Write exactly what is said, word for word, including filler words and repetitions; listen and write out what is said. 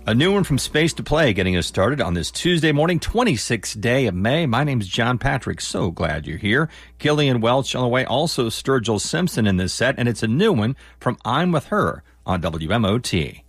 A new one from Space to Play getting us started on this Tuesday morning, twenty-sixth day of May. My name's John Patrick. So glad you're here. Killian Welch on the way. Also Sturgill Simpson in this set. And it's a new one from I'm With Her on W M O T.